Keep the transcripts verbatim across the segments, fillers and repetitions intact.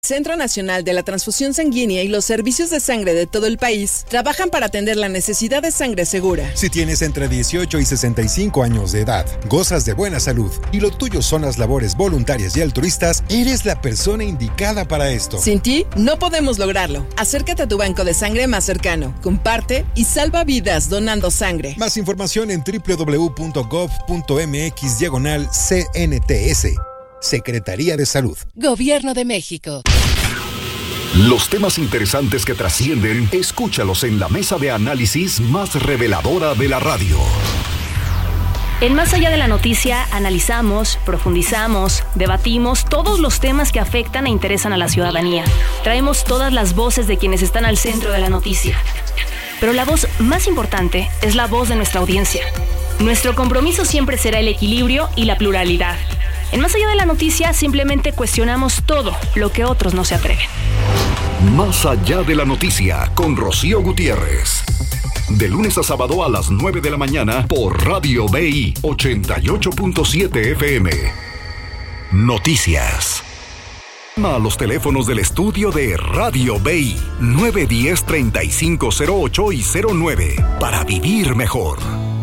Centro Nacional de la Transfusión Sanguínea y los servicios de sangre de todo el país trabajan para atender la necesidad de sangre segura. Si tienes entre dieciocho y sesenta y cinco años de edad, gozas de buena salud y lo tuyo son las labores voluntarias y altruistas, eres la persona indicada para esto. Sin ti, no podemos lograrlo. Acércate a tu banco de sangre más cercano, comparte y salva vidas donando sangre. Más información en doble u doble u doble u punto gov punto eme equis diagonal C N T S. Secretaría de Salud. Gobierno de México. Los temas interesantes que trascienden, escúchalos en la mesa de análisis más reveladora de la radio. En Más Allá de la Noticia analizamos, profundizamos, debatimos todos los temas que afectan e interesan a la ciudadanía. Traemos todas las voces de quienes están al centro de la noticia. Pero la voz más importante es la voz de nuestra audiencia. Nuestro compromiso siempre será el equilibrio y la pluralidad. En Más Allá de la Noticia simplemente cuestionamos todo lo que otros no se atreven. Más Allá de la Noticia con Rocío Gutiérrez. De lunes a sábado a las nueve de la mañana por Radio B I ochenta y ocho punto siete F M. Noticias. Llama a los teléfonos del estudio de Radio B I nueve uno cero, treinta y cinco cero ocho y cero nueve para vivir mejor.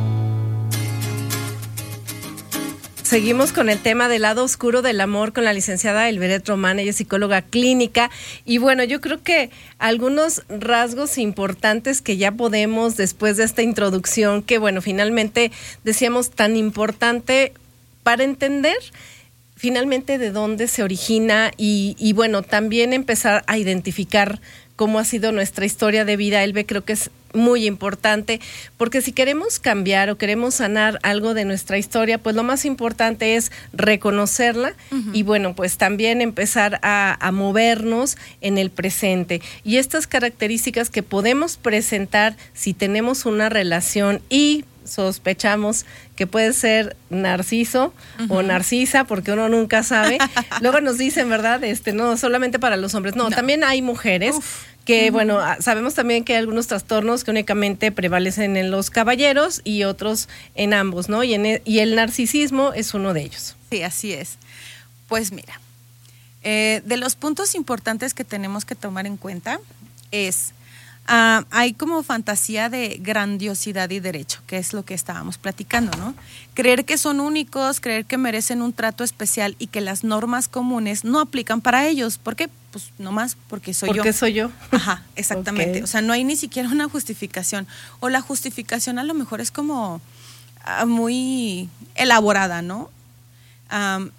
Seguimos con el tema del lado oscuro del amor con la licenciada Elveret Román, ella es psicóloga clínica. Y bueno, yo creo que algunos rasgos importantes que ya podemos, después de esta introducción, que bueno, finalmente decíamos tan importante para entender finalmente de dónde se origina y, y bueno, también empezar a identificar cómo ha sido nuestra historia de vida. Elbe, creo que es muy importante, porque si queremos cambiar o queremos sanar algo de nuestra historia, pues lo más importante es reconocerla uh-huh. y bueno, pues también empezar a, a movernos en el presente. Y estas características que podemos presentar si tenemos una relación y sospechamos que puede ser narciso uh-huh. o narcisa, porque uno nunca sabe. Luego nos dicen, ¿verdad? Este, no solamente para los hombres, no, no. también hay mujeres Uf. que, uh-huh. bueno, sabemos también que hay algunos trastornos que únicamente prevalecen en los caballeros y otros en ambos, ¿no? Y, en el, y el narcisismo es uno de ellos. Sí, así es. Pues mira, eh, de los puntos importantes que tenemos que tomar en cuenta es Uh, hay como fantasía de grandiosidad y derecho, que es lo que estábamos platicando, ¿no? Creer que son únicos, creer que merecen un trato especial y que las normas comunes no aplican para ellos. ¿Por qué? Pues nomás porque soy porque yo. Porque soy yo. Ajá, exactamente. Okay. O sea, no hay ni siquiera una justificación. O la justificación a lo mejor es como uh, muy elaborada, ¿no? Um,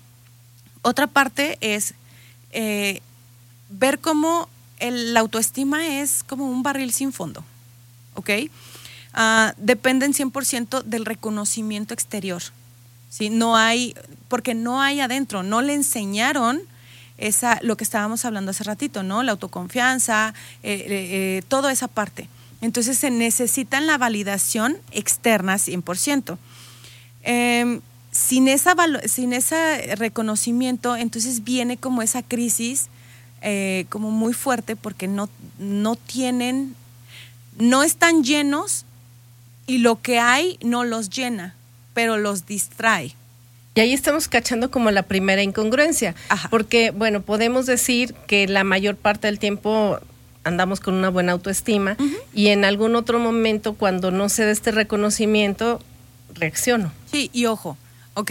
otra parte es eh, ver cómo El, la autoestima es como un barril sin fondo, ¿ok? Uh, dependen cien por ciento del reconocimiento exterior, ¿sí? No hay, porque no hay adentro, no le enseñaron esa, lo que estábamos hablando hace ratito, ¿no? La autoconfianza, eh, eh, toda esa parte. Entonces se necesitan la validación externa cien por ciento. Eh, sin, esa, sin ese reconocimiento, entonces viene como esa crisis Eh, como muy fuerte porque no, no tienen, no están llenos y lo que hay no los llena, pero los distrae. Y ahí estamos cachando como la primera incongruencia, Ajá. porque bueno, podemos decir que la mayor parte del tiempo andamos con una buena autoestima uh-huh. y en algún otro momento cuando no se da este reconocimiento, reacciono. Sí, y ojo, ok,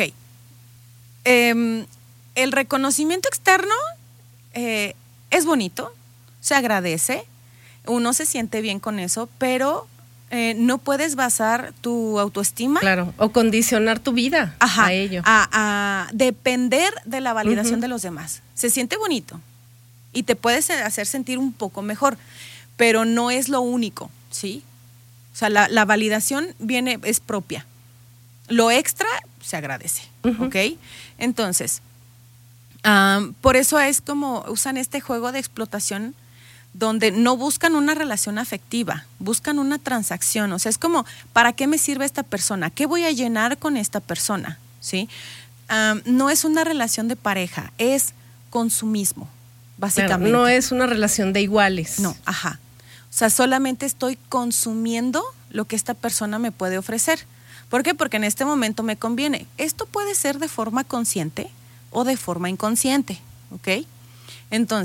eh, el reconocimiento externo Eh, es bonito, se agradece, uno se siente bien con eso, pero eh, no puedes basar tu autoestima. Claro, o condicionar tu vida Ajá, a ello. A, a depender de la validación uh-huh. de los demás. Se siente bonito y te puedes hacer sentir un poco mejor, pero no es lo único, ¿sí? O sea, la, la validación viene, es propia. Lo extra se agradece, uh-huh. ¿ok? Entonces, Um, por eso es como usan este juego de explotación donde no buscan una relación afectiva, buscan una transacción. O sea, es como, ¿para qué me sirve esta persona? ¿Qué voy a llenar con esta persona? ¿Sí? Um, no es una relación de pareja, es consumismo, básicamente. Claro, no es una relación de iguales. No, ajá. O sea, solamente estoy consumiendo lo que esta persona me puede ofrecer. ¿Por qué? Porque en este momento me conviene. Esto puede ser de forma consciente o de forma inconsciente, ¿ok? Entonces,